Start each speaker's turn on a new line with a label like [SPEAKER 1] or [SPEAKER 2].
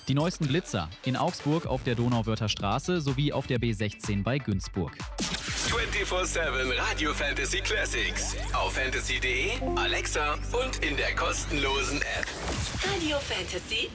[SPEAKER 1] Die neuesten Blitzer in Augsburg auf der Donauwörther Straße sowie auf der B16 bei Günzburg.
[SPEAKER 2] 24/7 Radio Fantasy Classics. Auf fantasy.de, Alexa und in der kostenlosen App.
[SPEAKER 3] Radio Fantasy